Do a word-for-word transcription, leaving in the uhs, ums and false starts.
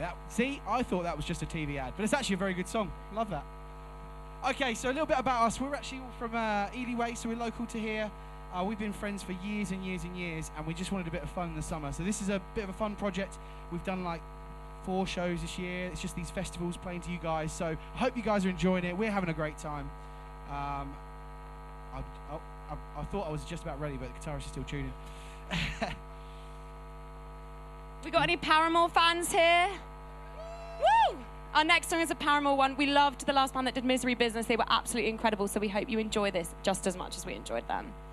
that, see, I thought that was just a T V ad, but it's actually a very good song. Love that. Okay, so a little bit about us. We're actually all from uh, Ely Way, so we're local to here. Uh, we've been friends for years and years and years, and we just wanted a bit of fun in the summer. So this is a bit of a fun project. We've done like four shows this year. It's just these festivals playing to you guys. So I hope you guys are enjoying it. We're having a great time. Um, I, I, I, I thought I was just about ready, but the guitarist is still tuning. We got any Paramore fans here? Woo! Our next song is a Paramore one. We loved the last band that did Misery Business. They were absolutely incredible, so we hope you enjoy this just as much as we enjoyed them.